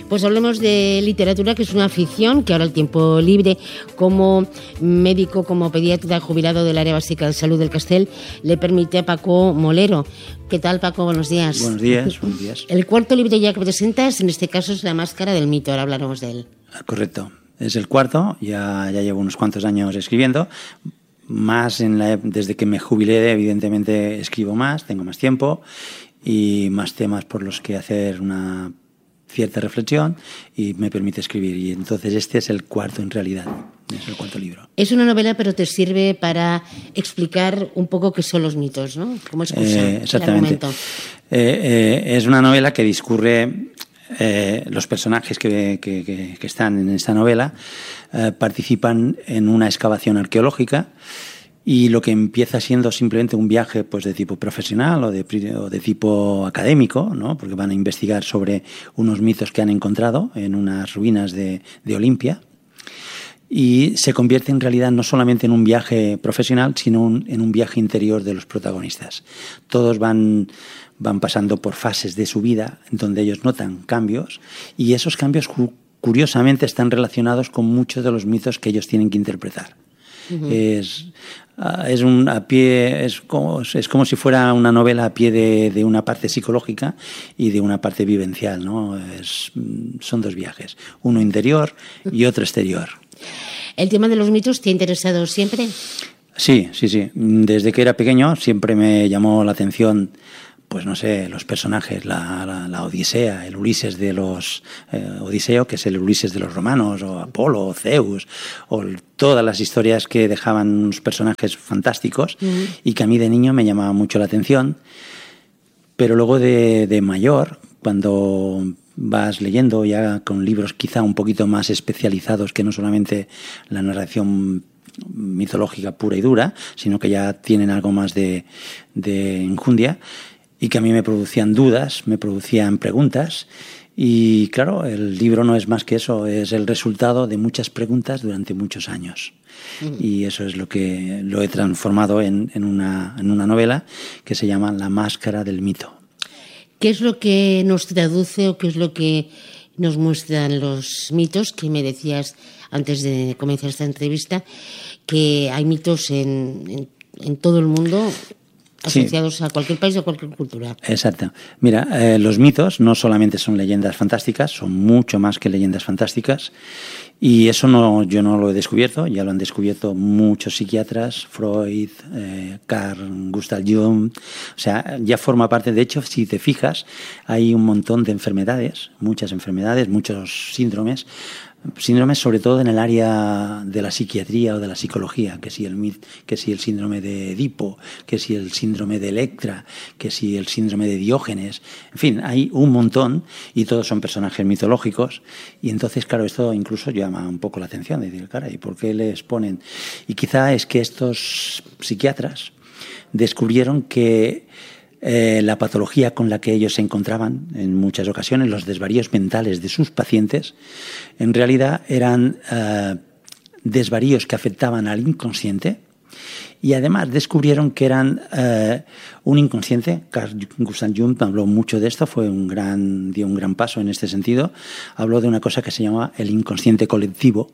Pues hablemos de literatura, que es una afición que ahora el tiempo libre, como médico, como pediatra jubilado del área básica de salud del Castell, le permite a Paco Molero. ¿Qué tal, Paco? Buenos días. Buenos días, buenos días. El cuarto libro ya que presentas, en este caso, es La máscara del mito. Ahora hablaremos de él. Correcto. Es el cuarto, ya llevo unos cuantos años escribiendo. Más desde que me jubilé, evidentemente escribo más, tengo más tiempo y más temas por los que hacer una cierta reflexión y me permite escribir. Y entonces este es el cuarto en realidad, es el cuarto libro. Es una novela, pero te sirve para explicar un poco qué son los mitos, ¿no? Como excusa, exactamente. Es una novela que discurre... los personajes que están en esta novela participan en una excavación arqueológica y lo que empieza siendo simplemente un viaje pues de tipo profesional o de tipo académico, ¿no? Porque van a investigar sobre unos mitos que han encontrado en unas ruinas de Olimpia, y se convierte en realidad no solamente en un viaje profesional, sino en un viaje interior de los protagonistas. Todos van pasando por fases de su vida donde ellos notan cambios, y esos cambios curiosamente están relacionados con muchos de los mitos que ellos tienen que interpretar. Uh-huh. Es como si fuera una novela a pie de una parte psicológica y de una parte vivencial, ¿no? Son dos viajes, uno interior y otro exterior. ¿El tema de los mitos te ha interesado siempre? Sí. Desde que era pequeño siempre me llamó la atención, pues no sé, los personajes, la Odisea, el Ulises de los... Odiseo, que es el Ulises de los romanos, o Apolo, o Zeus, o todas las historias que dejaban unos personajes fantásticos, uh-huh, y que a mí de niño me llamaba mucho la atención. Pero luego de mayor, cuando vas leyendo ya con libros quizá un poquito más especializados, que no solamente la narración mitológica pura y dura, sino que ya tienen algo más de enjundia, y que a mí me producían dudas, me producían preguntas. Y claro, el libro no es más que eso, es el resultado de muchas preguntas durante muchos años. Y eso es lo que lo he transformado en una novela que se llama La máscara del mito. ¿Qué es lo que nos traduce o qué es lo que nos muestran los mitos? Que me decías antes de comenzar esta entrevista que hay mitos en todo el mundo, asociados, sí, a cualquier país o a cualquier cultura. Exacto. Mira, los mitos no solamente son leyendas fantásticas, son mucho más que leyendas fantásticas, y eso yo no lo he descubierto, ya lo han descubierto muchos psiquiatras, Freud, Carl Gustav Jung. O sea, ya forma parte. De hecho, si te fijas, hay un montón de enfermedades, muchos síndromes sobre todo en el área de la psiquiatría o de la psicología, que si el síndrome de Edipo, que si el síndrome de Electra, que si el síndrome de Diógenes. En fin, hay un montón y todos son personajes mitológicos, y entonces, claro, esto incluso llama un poco la atención de decir, caray, ¿por qué les ponen? Y quizá es que estos psiquiatras descubrieron que la patología con la que ellos se encontraban en muchas ocasiones, los desvaríos mentales de sus pacientes, en realidad eran desvaríos que afectaban al inconsciente, y además descubrieron que eran un inconsciente. Carl Gustav Jung habló mucho de esto, dio un gran paso en este sentido. Habló de una cosa que se llama el inconsciente colectivo,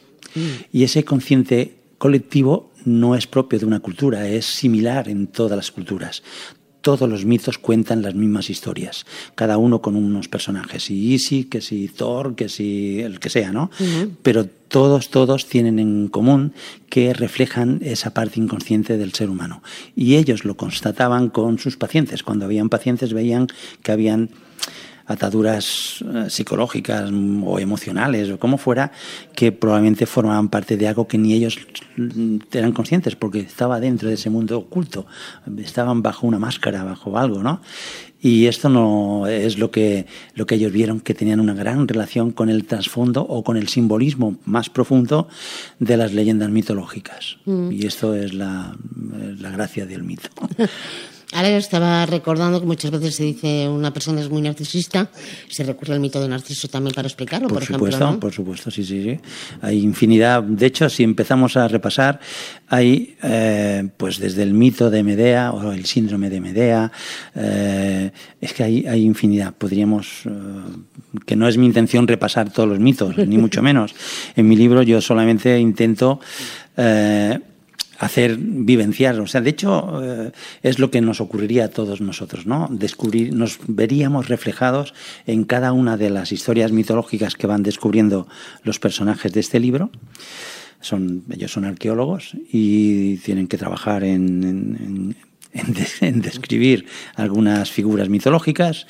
y ese consciente colectivo no es propio de una cultura, es similar en todas las culturas. Todos los mitos cuentan las mismas historias, cada uno con unos personajes, y Isis, que si Thor, que si el que sea, ¿no? Uh-huh. Pero todos tienen en común que reflejan esa parte inconsciente del ser humano. Y ellos lo constataban con sus pacientes. Cuando habían pacientes veían que habían ataduras psicológicas o emocionales o como fuera, que probablemente formaban parte de algo que ni ellos eran conscientes, porque estaba dentro de ese mundo oculto, estaban bajo una máscara, bajo algo, ¿no? Y esto no es lo que ellos vieron, que tenían una gran relación con el trasfondo o con el simbolismo más profundo de las leyendas mitológicas. Y esto es la gracia del mito. Ahora estaba recordando que muchas veces se dice una persona es muy narcisista, se recurre al mito de Narciso también para explicarlo, por ejemplo, ¿no? Por supuesto, sí. Hay infinidad. De hecho, si empezamos a repasar, hay, pues desde el mito de Medea o el síndrome de Medea, es que hay infinidad. Podríamos, que no es mi intención repasar todos los mitos, ni mucho menos. En mi libro yo solamente intento vivenciar, o sea, de hecho es lo que nos ocurriría a todos nosotros, ¿no? Nos veríamos reflejados en cada una de las historias mitológicas que van descubriendo los personajes de este libro. Ellos son arqueólogos y tienen que trabajar en describir algunas figuras mitológicas.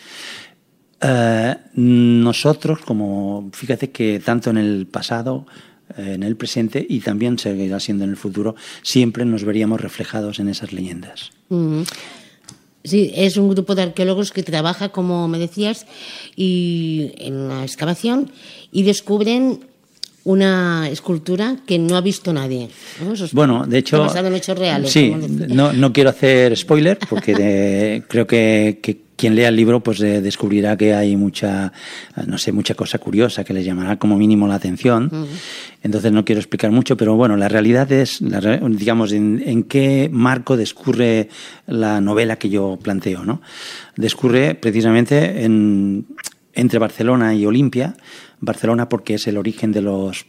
Nosotros, fíjate que tanto en el pasado, en el presente y también seguirá siendo en el futuro, siempre nos veríamos reflejados en esas leyendas. Sí, es un grupo de arqueólogos que trabaja, como me decías, y en la excavación y descubren una escultura que no ha visto nadie, ¿no? Bueno, de hecho, está basado en hechos reales. Sí, no quiero hacer spoiler porque creo que quien lea el libro pues descubrirá que hay mucha cosa curiosa que les llamará como mínimo la atención. Entonces no quiero explicar mucho, pero bueno, la realidad es, digamos, en qué marco discurre la novela que yo planteo, ¿no? Discurre precisamente entre Barcelona y Olimpia. Barcelona porque es el origen de los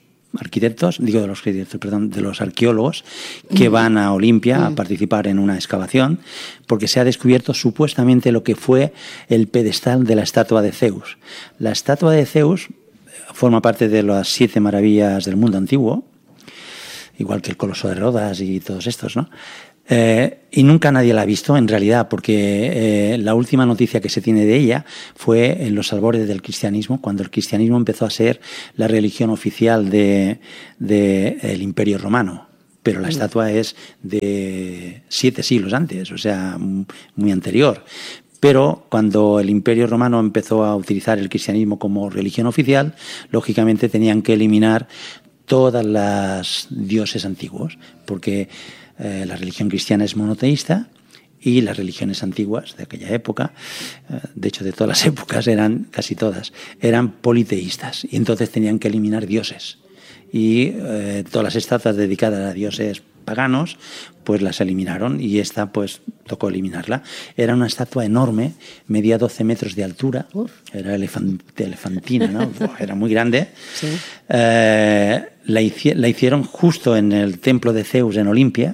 de los arqueólogos que van a Olimpia a participar en una excavación, porque se ha descubierto supuestamente lo que fue el pedestal de la estatua de Zeus. La estatua de Zeus forma parte de las 7 maravillas del mundo antiguo, igual que el Coloso de Rodas y todos estos, ¿no? Y nunca nadie la ha visto, en realidad, porque la última noticia que se tiene de ella fue en los albores del cristianismo, cuando el cristianismo empezó a ser la religión oficial del Imperio Romano. Pero la estatua es de 7 siglos antes, o sea, muy anterior. Pero cuando el Imperio Romano empezó a utilizar el cristianismo como religión oficial, lógicamente tenían que eliminar todas las dioses antiguos, porque la religión cristiana es monoteísta y las religiones antiguas de aquella época, de hecho de todas las épocas, casi todas, eran politeístas y entonces tenían que eliminar dioses. Y todas las estatuas dedicadas a dioses paganos pues las eliminaron y esta pues tocó eliminarla. Era una estatua enorme, medía 12 metros de altura. Era elefantina, ¿no? Era muy grande. Sí. La hicieron justo en el templo de Zeus en Olimpia.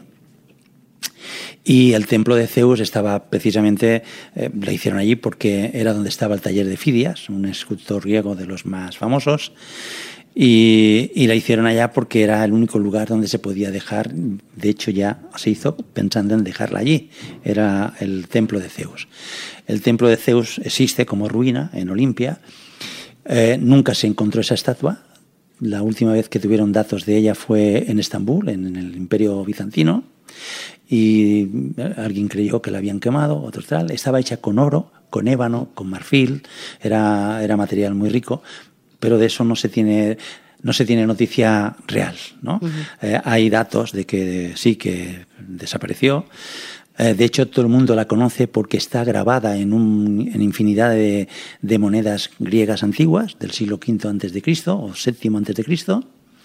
Y el templo de Zeus estaba precisamente, la hicieron allí porque era donde estaba el taller de Fidias, un escultor griego de los más famosos, y la hicieron allá porque era el único lugar donde se podía dejar. De hecho ya se hizo pensando en dejarla allí, era el templo de Zeus. El templo de Zeus existe como ruina en Olimpia, nunca se encontró esa estatua. La última vez que tuvieron datos de ella fue en Estambul, en el Imperio Bizantino, y alguien creyó que la habían quemado, otros tal. Estaba hecha con oro, con ébano, con marfil, era material muy rico, pero de eso no se tiene noticia real, ¿no? Hay datos de que sí, que desapareció. De hecho, todo el mundo la conoce porque está grabada en infinidad de monedas griegas antiguas del siglo V a.C. o VII a.C.,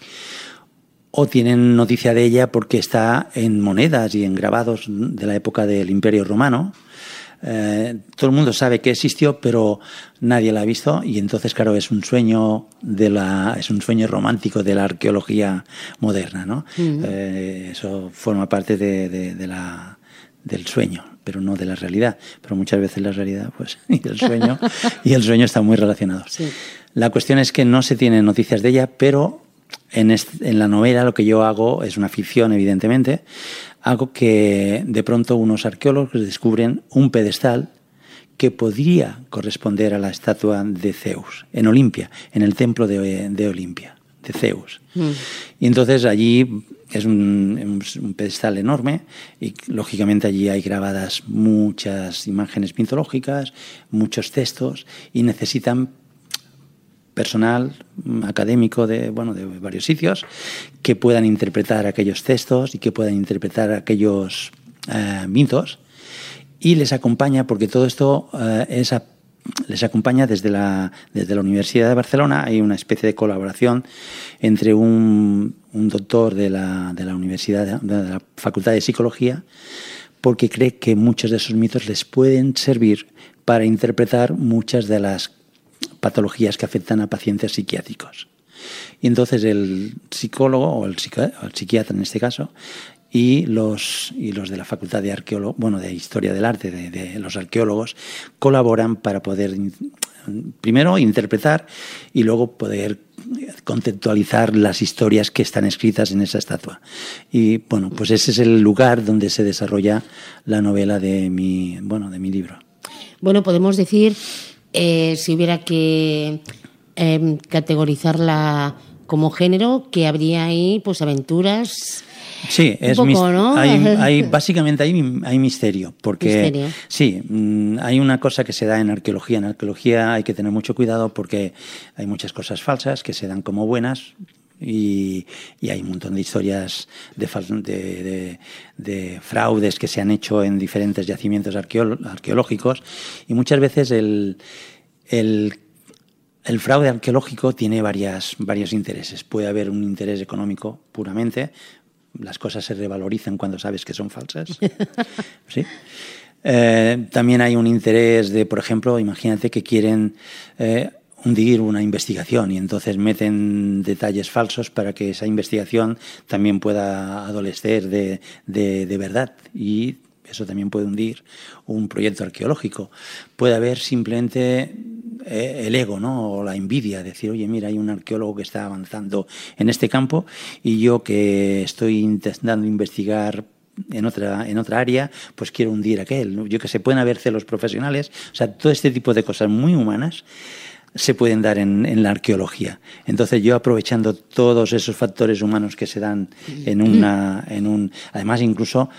o tienen noticia de ella porque está en monedas y en grabados de la época del Imperio Romano. Todo el mundo sabe que existió, pero nadie la ha visto, y entonces, claro, es un sueño romántico de la arqueología moderna, ¿no? Eso forma parte del sueño, pero no de la realidad. Pero muchas veces la realidad, pues, y el sueño están muy relacionados. Sí. La cuestión es que no se tienen noticias de ella, pero en la novela lo que yo hago es una ficción, evidentemente. Hago que de pronto unos arqueólogos descubren un pedestal que podría corresponder a la estatua de Zeus en Olimpia, en el templo de Olimpia, de Zeus. Y entonces allí es un pedestal enorme y lógicamente allí hay grabadas muchas imágenes mitológicas, muchos textos, y necesitan personal académico de varios sitios que puedan interpretar aquellos textos y que puedan interpretar aquellos mitos, y les acompaña, porque todo esto les acompaña desde la Universidad de Barcelona. Hay una especie de colaboración entre un doctor de la Universidad, de la Facultad de Psicología, porque cree que muchos de esos mitos les pueden servir para interpretar muchas de las patologías que afectan a pacientes psiquiátricos. Y entonces el psicólogo, o el psiquiatra en este caso, y los de la Facultad de de Historia del Arte, de los arqueólogos, colaboran para poder primero interpretar y luego poder contextualizar las historias que están escritas en esa estatua. Y bueno, pues ese es el lugar donde se desarrolla la novela de mi libro. Bueno, podemos decir, si hubiera que categorizarla como género, que habría ahí pues aventuras. Sí, es poco, ¿no? Básicamente hay misterio, porque misterio. Sí, hay una cosa que se da en arqueología. En arqueología hay que tener mucho cuidado porque hay muchas cosas falsas que se dan como buenas. Y hay un montón de historias de fraudes que se han hecho en diferentes yacimientos arqueológicos, y muchas veces el fraude arqueológico tiene varios intereses. Puede haber un interés económico puramente. Las cosas se revalorizan cuando sabes que son falsas. ¿Sí? También hay un interés de, por ejemplo, imagínate que quieren hundir una investigación y entonces meten detalles falsos para que esa investigación también pueda adolecer de verdad, y eso también puede hundir un proyecto arqueológico. Puede haber simplemente el ego, ¿no? O la envidia, decir, oye, mira, hay un arqueólogo que está avanzando en este campo y yo, que estoy intentando investigar en otra área, pues quiero hundir aquel. Yo que sé, pueden haber celos profesionales. O sea, todo este tipo de cosas muy humanas se pueden dar en la arqueología. Entonces yo, aprovechando todos esos factores humanos que se dan además incluso